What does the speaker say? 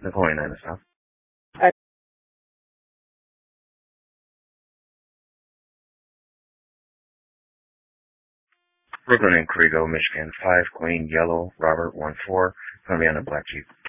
Napoleon 9 to stop. Brooklyn and Corrigo, Michigan 5, Queen, Yellow, Robert 1-4, going to be on the black Jeep.